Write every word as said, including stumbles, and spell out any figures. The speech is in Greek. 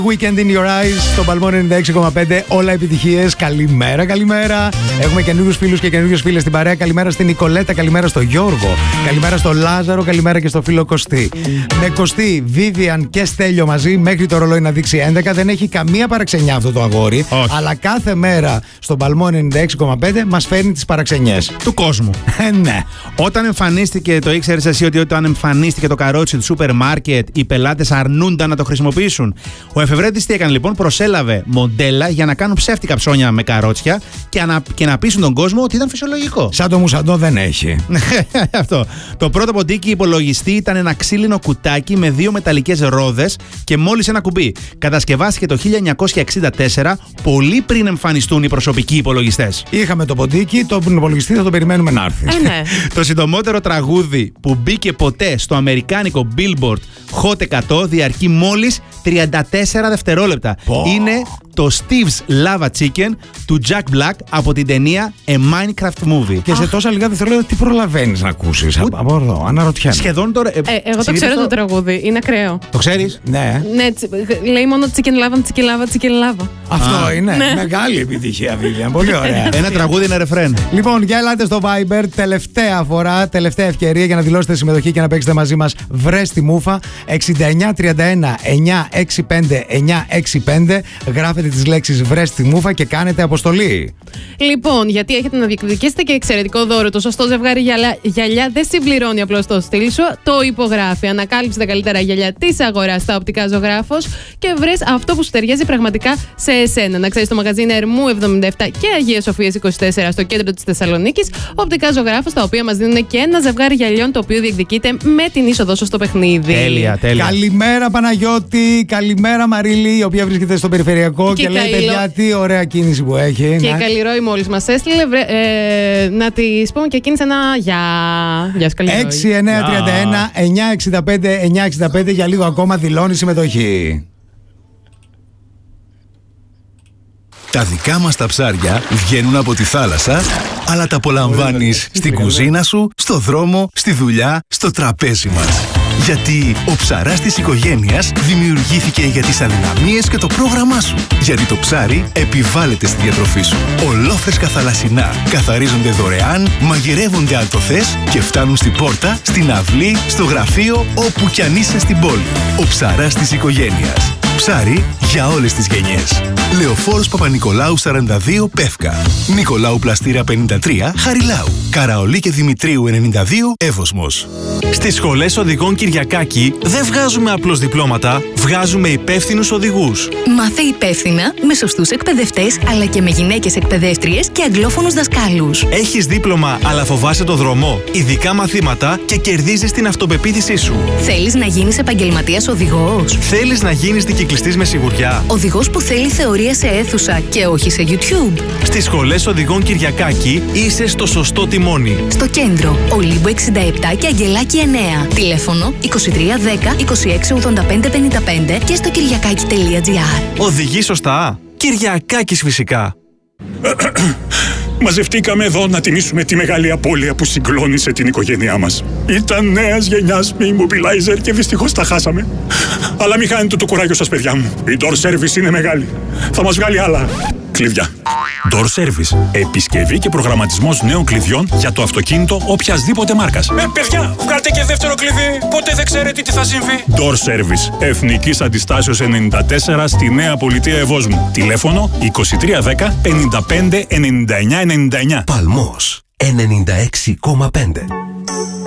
Weekend in your eyes, στο Παλμό ενενήντα έξι κόμμα πέντε. Όλα επιτυχίες. Καλημέρα, καλημέρα. Έχουμε καινούριους φίλους και καινούριες φίλες στην παρέα. Καλημέρα στην Νικολέτα, καλημέρα στο Γιώργο. Καλημέρα στο Λάζαρο, καλημέρα και στο φίλο Κωστή. Με Κωστή, Βίβιαν και Στέλιο μαζί μέχρι το ρολόι να δείξει έντεκα. Δεν έχει καμία παραξενιά αυτό το αγόρι. Όχι. Αλλά κάθε μέρα στον Παλμό ενενήντα έξι κόμμα πέντε μας φέρνει τις παραξενιές του κόσμου. Ε, ναι. Όταν εμφανίστηκε, το ήξερες εσύ ότι όταν εμφανίστηκε το καρότσι του σούπερ μάρκετ, οι πελάτες αρνούνταν να το χρησιμοποιήσουν. Ο εφευρέτης τι έκανε λοιπόν? Προσέλαβε μοντέλα για να κάνουν ψεύτικα ψώνια με καρότσια και να, και να πείσουν τον κόσμο ότι ήταν φυσιολογικό. Σαν το μουσαντό δεν έχει. Αυτό. Το πρώτο ποντίκι υπολογιστή ήταν ένα ξύλινο κουτάκι με δύο μεταλλικές ρόδες και μόλις ένα κουμπί. Κατασκευάστηκε το χίλια εννιακόσια εξήντα τέσσερα, πολύ πριν εμφανιστούν οι προσωπικοί υπολογιστές. Είχαμε το ποντίκι, τον υπολογιστή θα το περιμένουμε να έρθει. Ε, ναι. Το συντομότερο τραγούδι που μπήκε ποτέ στο αμερικάνικο Billboard Hot εκατό διαρκεί μόλις τριάντα τέσσερα δευτερόλεπτα. Πω. Είναι το Steve's Lava Chicken του Jack Black από την ταινία A Minecraft Movie. Και σε τόσα λίγα δευτερόλεπτα τι προλαβαίνεις να ακούσεις? Ούτε- Από εδώ, αναρωτιέμαι. Σχεδόν τώρα. Ε, εγώ το συνήθως ξέρω το τραγούδι. Είναι ακραίο. Το ξέρεις? Ναι. Ναι, τσι- λέει μόνο chicken lava, chicken lava, chicken lava. Αυτό Α. είναι. Ναι. Μεγάλη επιτυχία, Βίβιαν. Πολύ ωραία. Ένα τραγούδι, ένα ρεφρέν. Λοιπόν, για ελάτε στο Viber, τελευταία φορά, τελευταία ευκαιρία για να δηλώσετε συμμετοχή και να παίξετε μαζί μας. Βρες τη μούφα εξήντα εννιά τριάντα ένα εννιά έξι πέντε εννιά έξι πέντε. Γράφετε τις λέξεις βρες τη μούφα και κάνετε αποστολή. Λοιπόν, γιατί έχετε να διεκδικήσετε και εξαιρετικό δώρο. Το σωστό ζευγάρι γυαλιά, γυαλιά δεν συμπληρώνει απλώς το στυλ σου, το υπογράφει. Ανακάλυψε τα καλύτερα γυαλιά της αγοράς στα οπτικά Ζωγράφος και βρες αυτό που σου ταιριάζει πραγματικά σε εσένα. Να ξέρεις, το μαγαζί είναι Ερμού εβδομήντα επτά και Αγίας Σοφίας είκοσι τέσσερα στο κέντρο της Θεσσαλονίκης. Οπτικά Ζωγράφος, τα οποία μας δίνουν και ένα ζευγάρι γυαλιών, το οποίο διεκδικείται με την είσοδό σου στο παιχνίδι. Τέλεια, τέλεια. Καλημέρα Παναγιώτη, καλημέρα Μαρίλη, η οποία βρίσκεται στο περιφερειακό και, Και λέει: Καΐλο. παιδιά, τι ωραία κίνηση που έχει. Και η Να- Καλλιρόη μόλις μας έστειλε βρε- ε, να της πούμε και εκείνης ένα γεια. Γεια σου Καλλιρόη. έξι εννιά τριάντα ένα εννιά εξήντα πέντε εννιά εξήντα πέντε για λίγο ακόμα δηλώνει συμμετοχή. Τα δικά μας τα ψάρια βγαίνουν από τη θάλασσα, αλλά τα απολαμβάνεις στην κουζίνα σου, στο δρόμο, στη δουλειά, στο τραπέζι μας. Γιατί ο ψαράς της οικογένειας δημιουργήθηκε για τις αδυναμίες και το πρόγραμμά σου. Γιατί το ψάρι επιβάλλεται στη διατροφή σου. Ολόφρεσκα θαλασσινά καθαρίζονται δωρεάν, μαγειρεύονται αν το θες και φτάνουν στην πόρτα, στην αυλή, στο γραφείο, όπου κι αν είσαι στην πόλη. Ο ψαράς της οικογένειας. Ψάρι για όλες τις γενιές. Λεωφόρος Παπα-Νικολάου σαράντα δύο Πεύκα. Νικολάου Πλαστήρα πενήντα τρία Χαριλάου. Καραολί και Δημητρίου ενενήντα δύο Εύωσμος. Στις σχολές οδηγών Κυριακάκη δεν βγάζουμε απλώς διπλώματα, βγάζουμε υπεύθυνους οδηγούς. Μάθε υπεύθυνα με σωστούς εκπαιδευτές αλλά και με γυναίκες εκπαιδεύτριες και αγγλόφωνους δασκάλους. Έχεις δίπλωμα αλλά φοβάσαι το δρόμο, ειδικά μαθήματα και κερδίζεις την αυτοπεποίθησή σου. Θέλεις να γίνεις επαγγελματίας οδηγός? Θέλεις να γίνεις δικυκλιστής με σιγουριά? Οδηγός που θέλει θεωρία σε αίθουσα και όχι σε YouTube. Στις σχολές οδηγών Κυριακάκη είσαι στο σωστό τιμόνι. Στο κέντρο, Ολύμπου εξήντα επτά και Αγγελάκη εννέα. Τηλέφωνο είκοσι τρία δέκα είκοσι έξι ογδόντα πέντε πενήντα πέντε και στο κυριακάκι τελεία τζι άρ. Οδηγείς σωστά? Κυριακάκης φυσικά. Μαζευτήκαμε εδώ να τιμήσουμε τη μεγάλη απώλεια που συγκλώνησε την οικογένειά μας. Ήταν νέας γενιάς με immobilizer και δυστυχώς τα χάσαμε. Αλλά μην χάνετε το κουράγιο σας, παιδιά μου. Η Door Service είναι μεγάλη. Θα μας βγάλει άλλα κλειδιά. Door Service. Επισκευή και προγραμματισμός νέων κλειδιών για το αυτοκίνητο οποιασδήποτε μάρκας. Ε, παιδιά, βγάλτε και δεύτερο κλειδί. Ποτέ δεν ξέρετε τι θα συμβεί. Door Service. Εθνικής Αντιστάσεως ενενήντα τέσσερα στη Νέα Πολιτεία Ευόσμου. Τηλέφωνο είκοσι τρία δέκα πενήντα πέντε ενενήντα εννιά ενενήντα εννιά. Παλμός ενενήντα έξι κόμμα πέντε.